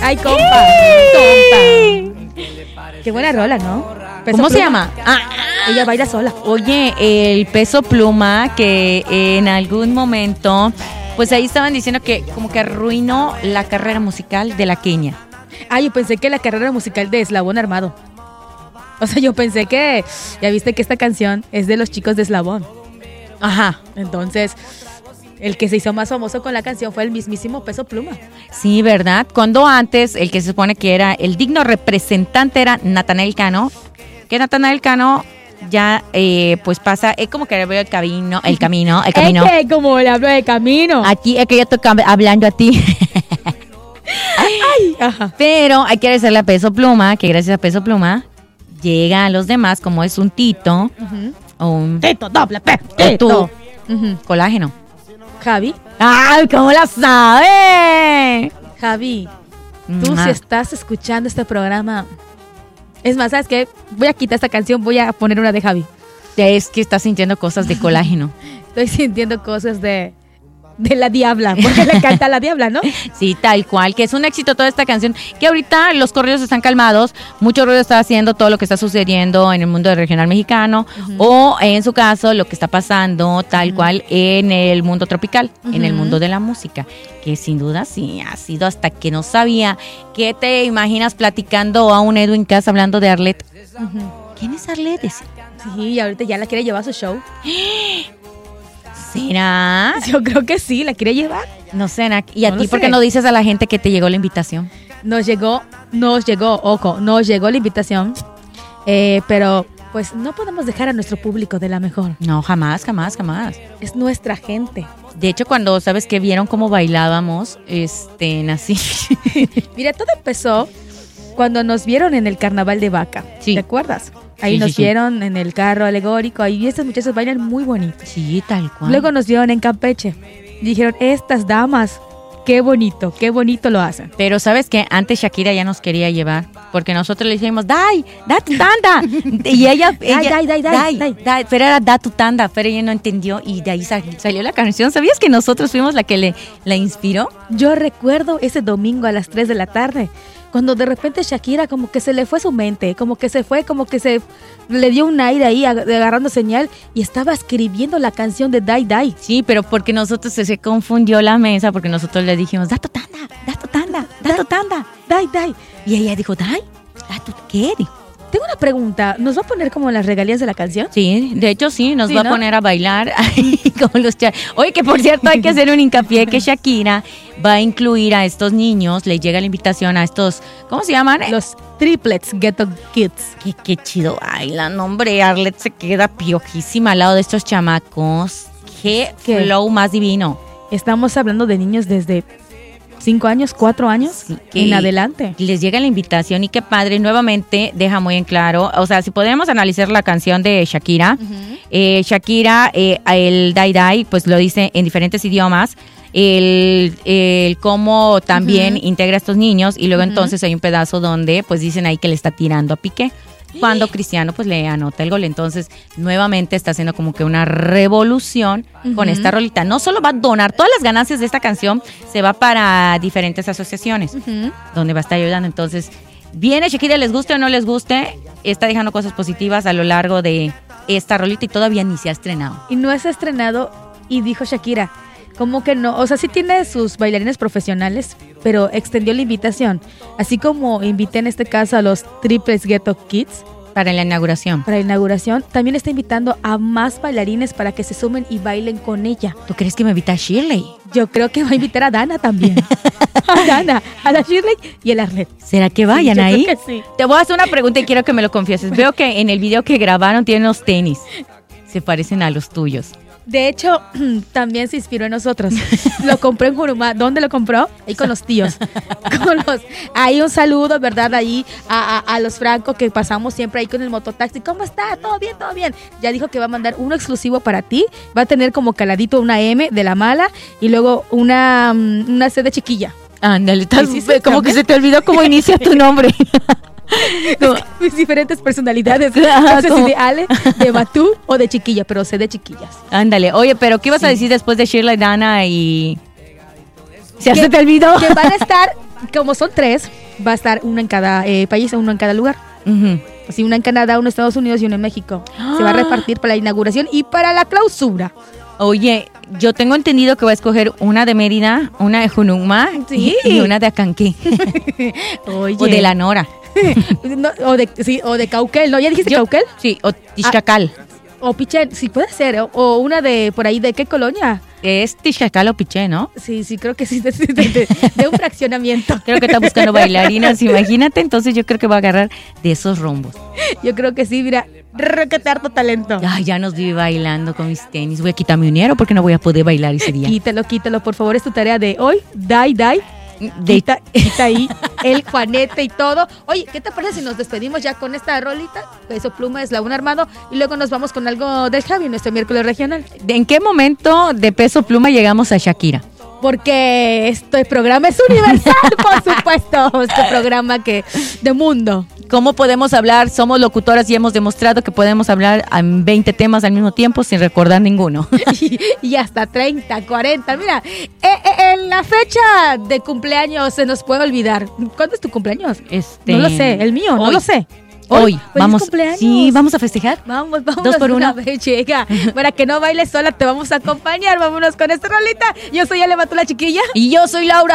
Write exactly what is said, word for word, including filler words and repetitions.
Ay, compa. Compa. Qué buena rola, ¿no? Peso ¿Cómo Pluma. Se llama? Ah, ella baila sola. Oye, el Peso Pluma, que en algún momento, pues ahí estaban diciendo que como que arruinó la carrera musical de la Kenia. Ah, yo pensé que la carrera musical de Eslabón Armado. O sea, yo pensé que, ya viste que esta canción es de los chicos de Eslabón. Ajá. Entonces, el que se hizo más famoso con la canción fue el mismísimo Peso Pluma. Sí, ¿verdad? Cuando antes el que se supone que era el digno representante era Natanael Cano, que Natanael Cano ya eh, pues pasa, es como que le veo el camino, el camino, el camino. Es que como le hablo de camino. Aquí es que yo estoy hablando a ti. Ay, ajá. Pero hay que agradecerle a Peso Pluma, que gracias a Peso Pluma llega a los demás, como es un Tito, uh-huh. o un Tito, doble P, Tito, uh-huh. colágeno. Javi. ¡Ay, cómo la sabe! Javi, tú uh-huh. si estás escuchando este programa, es más, ¿sabes qué? Voy a quitar esta canción, voy a poner una de Javi. Es que estás sintiendo cosas de colágeno. Estoy sintiendo cosas de... de la Diabla, porque le canta a la Diabla, ¿no? Sí, tal cual, que es un éxito toda esta canción, que ahorita los corridos están calmados, mucho ruido está haciendo todo lo que está sucediendo en el mundo del regional mexicano, uh-huh. o en su caso, lo que está pasando tal uh-huh. cual en el mundo tropical, uh-huh. en el mundo de la música, que sin duda sí ha sido hasta que no sabía. ¿Qué te imaginas platicando a un Edwin Cass hablando de Arlette? Uh-huh. ¿Quién es Arlette? Sí, y ahorita ya la quiere llevar a su show. ¿Será? Yo creo que sí, la quiere llevar. No sé, ¿y a no ti por qué no dices a la gente que te llegó la invitación? Nos llegó, nos llegó, ojo, nos llegó la invitación, eh, pero pues no podemos dejar a nuestro público de la mejor. No, jamás, jamás, jamás. Es nuestra gente. De hecho, cuando, ¿sabes qué? Vieron cómo bailábamos, este, nací. Mira, todo empezó cuando nos vieron en el Carnaval de Vaca, sí. ¿te acuerdas? Ahí sí, nos sí, sí. vieron en el carro alegórico, ahí estos muchachos bailan muy bonito. Sí, tal cual. Luego nos vieron en Campeche. Dijeron, estas damas, qué bonito, qué bonito lo hacen. Pero ¿sabes qué? Antes Shakira ya nos quería llevar, porque nosotros le dijimos, ¡dai! ¡Da tu tanda! Y ella, ella ¡dai, dai, dai, dai! dai. Pero era da tu tanda, pero ella no entendió y de ahí salió la canción. ¿Sabías que nosotros fuimos la que le, la inspiró? Yo recuerdo ese domingo a las tres de la tarde, cuando de repente Shakira como que se le fue su mente, como que se fue, como que se le dio un aire ahí agarrando señal y estaba escribiendo la canción de Dai Dai. Sí, pero porque nosotros se, se confundió la mesa, porque nosotros le dijimos, da tu tanda, da tu tanda, da tu tanda, Dai Dai. Y ella dijo, Dai, da tu, ¿qué? Tengo una pregunta, ¿nos va a poner como las regalías de la canción? Sí, de hecho sí, nos sí, va ¿no? a poner a bailar como los cha- Oye, que por cierto hay que hacer un hincapié que Shakira va a incluir a estos niños, les llega la invitación a estos, ¿cómo se llaman? Los triplets Ghetto Kids. Qué, qué chido bailan, hombre, Arlette se queda piojísima al lado de estos chamacos. Qué, qué flow más divino. Estamos hablando de niños desde cinco años, cuatro años, sí, en adelante. Les llega la invitación y qué padre, nuevamente deja muy en claro, o sea, si podemos analizar la canción de Shakira, uh-huh. eh, Shakira, eh, el Dai Dai, pues lo dice en diferentes idiomas, el, el cómo también uh-huh. integra a estos niños y luego uh-huh. entonces hay un pedazo donde pues dicen ahí que le está tirando a Piqué. Cuando Cristiano pues le anota el gol, entonces nuevamente está haciendo como que una revolución uh-huh. con esta rolita. No solo va a donar, todas las ganancias de esta canción se va para diferentes asociaciones uh-huh. donde va a estar ayudando. Entonces viene Shakira, les guste o no les guste, está dejando cosas positivas a lo largo de esta rolita y todavía ni se ha estrenado. Y no se ha estrenado y dijo Shakira, como que no, o sea, sí tiene sus bailarines profesionales, pero extendió la invitación. Así como invité en este caso a los Triples Ghetto Kids. Para la inauguración. Para la inauguración. También está invitando a más bailarines para que se sumen y bailen con ella. ¿Tú crees que me invita a Shirley? Yo creo que va a invitar a Dana también. A Dana, a la Shirley y el Arlette. ¿Será que vayan sí, yo ahí? Creo que sí. Te voy a hacer una pregunta y quiero que me lo confieses. Veo que en el video que grabaron tienen los tenis. Se parecen a los tuyos. De hecho, también se inspiró en nosotros. Lo compré en Jurumá. ¿Dónde lo compró? Ahí con los tíos. Con los, ahí un saludo, ¿verdad? Ahí a, a, a los Franco que pasamos siempre ahí con el mototaxi. ¿Cómo está? ¿Todo bien? ¿Todo bien? Ya dijo que va a mandar uno exclusivo para ti. Va a tener como caladito una M de la mala y luego una, una C de chiquilla. Ándale, ¿Sí, sí, sí, como que se te olvidó cómo inicia tu nombre. No. Mis diferentes personalidades. No sé si de Ale, de Batú o de chiquilla, pero sé de chiquillas. Ándale, oye, pero ¿qué ibas sí. a decir después de Shirley, Dana y... ¿Se te olvidó? Que van a estar como son tres, va a estar uno en cada eh, país, uno en cada lugar. Uh-huh. Así, una en Canadá, uno en Estados Unidos y uno en México. ¡Ah! Se va a repartir para la inauguración y para la clausura. Oye, yo tengo entendido que va a escoger una de Mérida, una de Junucma, sí, y una de Acanquí. Oye. O de La Nora. No, o, de, sí, o de Cauquel, ¿no? ¿Ya dijiste yo, Cauquel? Sí, o Tixcacal. Ah, o Piché, sí puede ser. O, o una de por ahí, ¿de qué colonia? Es Tixcacal o Piché, ¿no? Sí, sí, creo que sí, de, de, de, de un fraccionamiento. Creo que está buscando bailarinas, imagínate, entonces yo creo que va a agarrar de esos rombos. Yo creo que sí, mira, requete harto talento. Ay, ya nos vi bailando con mis tenis, voy a quitarme un dinero porque no voy a poder bailar ese día. Quítalo, quítalo, por favor, es tu tarea de hoy, dai, dai. De... Quita, quita ahí el Juanete y todo. Oye, ¿qué te parece si nos despedimos ya con esta rolita? Peso Pluma, Eslabón Armado, y luego nos vamos con algo del Javi, nuestro miércoles regional. ¿En qué momento de Peso Pluma llegamos a Shakira? Porque este programa es universal, por supuesto. Este programa que de mundo. ¿Cómo podemos hablar? Somos locutoras y hemos demostrado que podemos hablar en veinte temas al mismo tiempo sin recordar ninguno. y, y hasta treinta, cuarenta. Mira, eh, eh, en la fecha de cumpleaños se nos puede olvidar. ¿Cuándo es tu cumpleaños? Este... No lo sé, el mío, Hoy. no lo sé. Hoy, Hoy vamos, cumpleaños. Sí, vamos a festejar. Vamos, vamos. Dos por uno. Vez, llega. Para que no bailes sola, te vamos a acompañar. Vámonos con esta rolita. Yo soy Ale Matula Chiquilla. Y yo soy Laura.